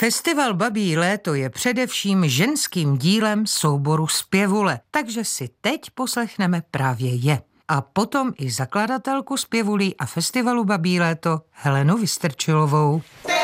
Festival Babí léto je především ženským dílem souboru Zpěvule, takže si teď poslechneme právě je. A potom i zakladatelku Zpěvulí a festivalu Babí léto Helenu Vystrčilovou.